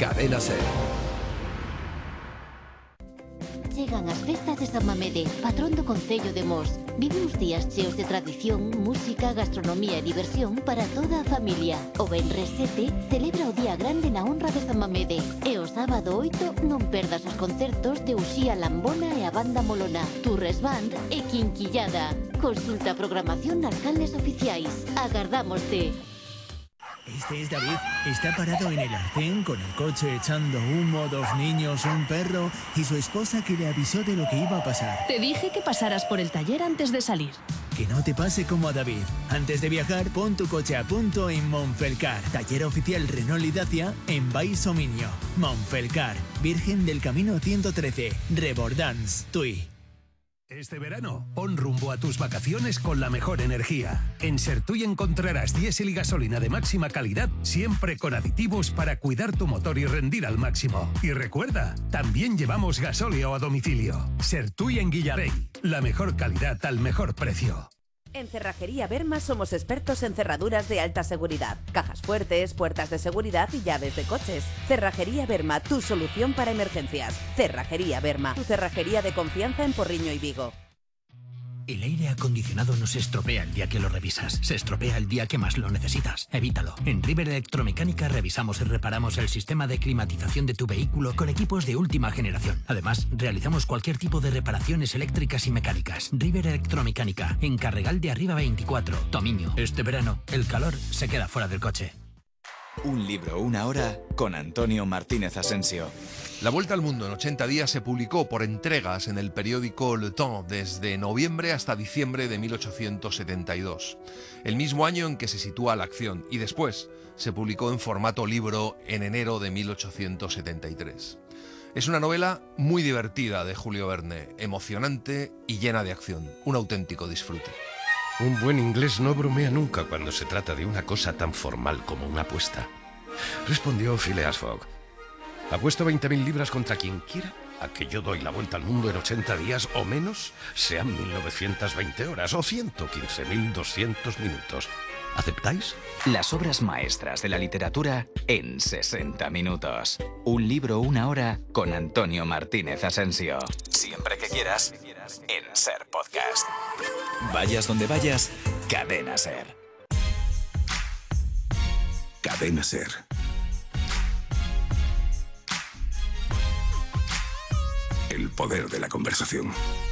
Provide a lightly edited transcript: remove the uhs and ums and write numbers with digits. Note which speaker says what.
Speaker 1: Cadena Ser.
Speaker 2: Chegan as festas de San Mamede, patrón do Concello de Mos. Vive uns días cheos de tradición, música, gastronomía e diversión para toda a familia. O Venres 7 celebra o Día Grande na honra de San Mamede. E o sábado 8 non perdas os concertos de Uxía Lambona e a Banda Molona, Turres Band e Quinquillada. Consulta a programación nas canles oficiais. Agardámoste.
Speaker 3: Este es David. Está parado en el arcén con el coche echando humo, 2 niños, un perro y su esposa que le avisó de lo que iba a pasar.
Speaker 4: Te dije que pasaras por el taller antes de salir.
Speaker 3: Que no te pase como a David. Antes de viajar, pon tu coche a punto en Montfelcar. Taller oficial Renault y Dacia en Baix Minho. Montfelcar, Virgen del Camino 113, Rebordans, Tui.
Speaker 5: Este verano, pon rumbo a tus vacaciones con la mejor energía. En Sertui encontrarás diésel y gasolina de máxima calidad, siempre con aditivos para cuidar tu motor y rendir al máximo. Y recuerda, también llevamos gasóleo a domicilio. Sertui en Guillarey, la mejor calidad al mejor precio.
Speaker 6: En Cerrajería Berma somos expertos en cerraduras de alta seguridad, cajas fuertes, puertas de seguridad y llaves de coches. Cerrajería Berma, tu solución para emergencias. Cerrajería Berma, tu cerrajería de confianza en Porriño y Vigo.
Speaker 7: El aire acondicionado no se estropea el día que lo revisas, se estropea el día que más lo necesitas. Evítalo. En River Electromecánica revisamos y reparamos el sistema de climatización de tu vehículo con equipos de última generación. Además, realizamos cualquier tipo de reparaciones eléctricas y mecánicas. River Electromecánica, en Carregal de Arriba 24, Tomiño. Este verano, el calor se queda fuera del coche.
Speaker 8: Un libro, una hora, con Antonio Martínez Asensio.
Speaker 1: La Vuelta al Mundo en 80 días se publicó por entregas en el periódico Le Temps desde noviembre hasta diciembre de 1872, el mismo año en que se sitúa la acción, y después se publicó en formato libro en enero de 1873. Es una novela muy divertida de Julio Verne, emocionante y llena de acción, un auténtico disfrute.
Speaker 9: Un buen inglés no bromea nunca cuando se trata de una cosa tan formal como una apuesta, respondió Phileas Fogg. Apuesto 20.000 libras contra quien quiera a que yo doy la vuelta al mundo en 80 días o menos, sean 1920 horas o 115.200 minutos. ¿Aceptáis?
Speaker 8: Las obras maestras de la literatura en 60 minutos. Un libro, una hora, con Antonio Martínez Asensio. Siempre que quieras, en Ser Podcast. Vayas donde vayas, Cadena Ser.
Speaker 10: Cadena Ser. El poder de la conversación.